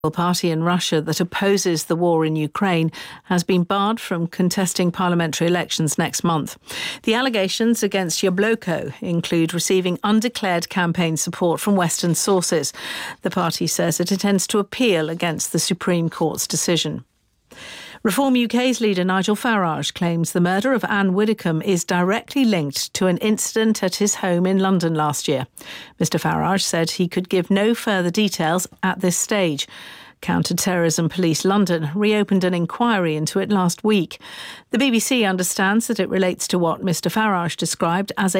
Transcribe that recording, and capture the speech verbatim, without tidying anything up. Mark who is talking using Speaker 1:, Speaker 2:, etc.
Speaker 1: party in Russia that opposes the war in Ukraine has been barred from contesting parliamentary elections next month. The allegations against Yabloko include receiving undeclared campaign support from Western sources. The party says it intends to appeal against the Supreme Court's decision. Reform U K's leader Nigel Farage claims the murder of Anne Widdecombe is directly linked to an incident at his home in London last year. Mister Farage said he could give no further details at this stage. Counter-Terrorism Police London reopened an inquiry into it last week. The B B C understands that it relates to what Mister Farage described as a